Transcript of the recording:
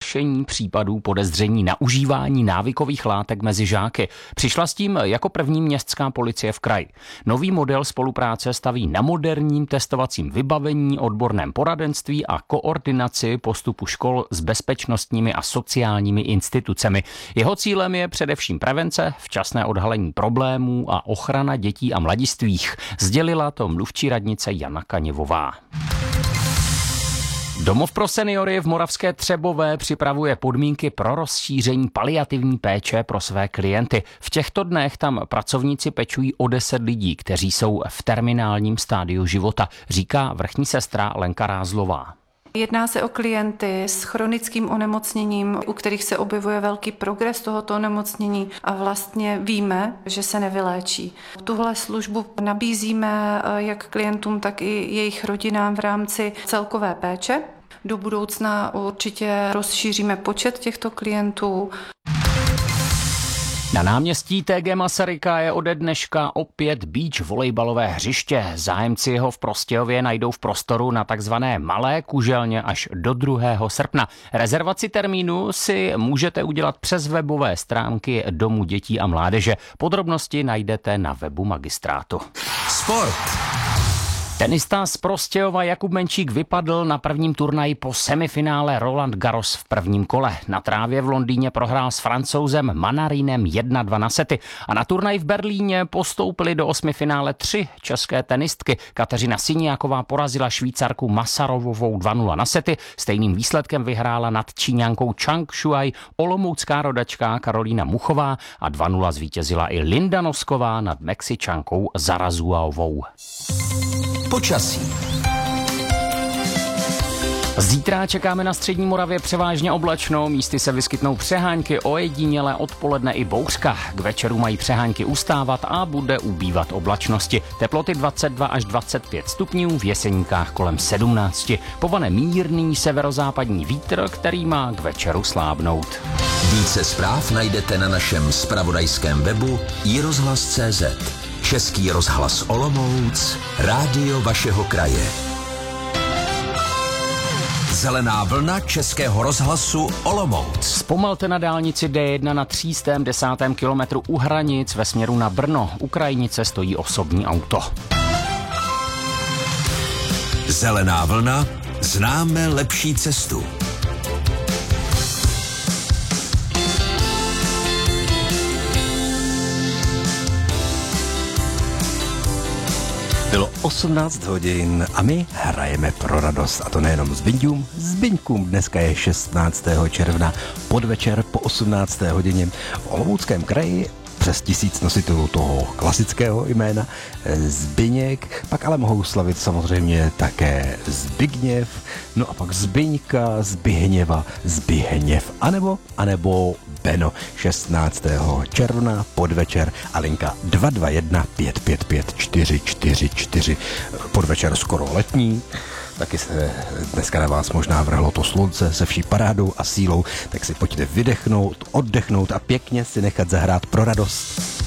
hlášení případů podezření na užívání návykových látek mezi žáky. Přišla s tím jako první městská policie v kraji. Nový model spolupráce staví na moderním testovacím vybavení, odborném poradenství a koordinaci postupu škol s bezpečnostními a sociálními institucemi. Jeho cílem je především prevence, včasné odhalení problémů a ochrana dětí a mladistvých. Sdělila to mluvčí radnice Jana Kaněvová. Domov pro seniory v Moravské Třebové připravuje podmínky pro rozšíření paliativní péče pro své klienty. V těchto dnech tam pracovníci pečují o 10 lidí, kteří jsou v terminálním stádiu života, říká vrchní sestra Lenka Rázlová. Jedná se o klienty s chronickým onemocněním, u kterých se objevuje velký progres tohoto onemocnění a vlastně víme, že se nevyléčí. Tuhle službu nabízíme jak klientům, tak i jejich rodinám v rámci celkové péče. Do budoucna určitě rozšíříme počet těchto klientů. Na náměstí TG Masaryka je ode dneška opět beach volejbalové hřiště. Zájemci ho v Prostějově najdou v prostoru na takzvané Malé Kuželně až do 2. srpna. Rezervaci termínu si můžete udělat přes webové stránky Domu dětí a mládeže. Podrobnosti najdete na webu magistrátu. Sport. Tenista z Prostějova Jakub Menčík vypadl na prvním turnaji po semifinále Roland Garros v prvním kole. Na trávě v Londýně prohrál s Francouzem Manarinem 1-2 na sety a na turnaji v Berlíně postoupili do osmifinále 3 české tenistky. Kateřina Siniáková porazila Švýcarku Masarovovou 2-0 na sety. Stejným výsledkem vyhrála nad Číňankou Chang Shuai olomoucká rodačka Karolína Muchová a 2-0 zvítězila i Linda Nosková nad Mexičankou Zarazuaovou. Počasí. Zítra čekáme na střední Moravě převážně oblačno, místy se vyskytnou přehánky, ojediněle odpoledne i bouřka. K večeru mají přehánky ustávat a bude ubývat oblačnosti. Teploty 22 až 25 stupňů, v Jeseníkách kolem 17. Povane mírný severozápadní vítr, který má k večeru slábnout. Více zpráv najdete na našem zpravodajském webu iRozhlas.cz. Český rozhlas Olomouc, rádio vašeho kraje. Zelená vlna Českého rozhlasu Olomouc. Zpomalte na dálnici D1 na 310. kilometru u hranic ve směru na Brno. U krajnice stojí osobní auto. Zelená vlna, známe lepší cestu. Bylo 18 hodin a my hrajeme pro radost. A to nejenom Zbyňkům. Dneska je 16. června, podvečer po 18. hodině v Olomouckém kraji. Přes 1000 nositelů toho klasického jména Zbyněk, pak ale mohou slavit samozřejmě také Zbigněv, no a pak Zbyňka, Zbihněva, Zbihněv, anebo Beno. 16. června podvečer a linka 221 555 444. Podvečer skoro letní. Taky se dneska na vás možná vrhlo to slunce se vší parádou a sílou, tak si pojďte vydechnout, oddechnout a pěkně si nechat zahrát pro radost.